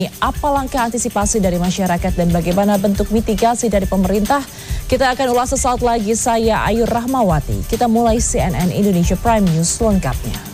Apa langkah antisipasi dari masyarakat dan bagaimana bentuk mitigasi dari pemerintah? Kita akan ulas sesaat lagi. Saya Ayu Rahmawati. Kita mulai CNN Indonesia Prime News lengkapnya.